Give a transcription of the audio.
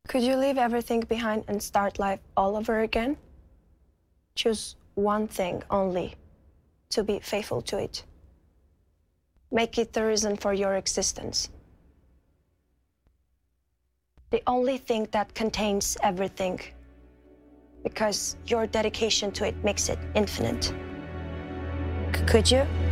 Could you leave everything behind and start life all over again? Choose one thing only, to be faithful to it. Make it the reason for your existence. The only thing that contains everything, because your dedication to it makes it infinite. Could you?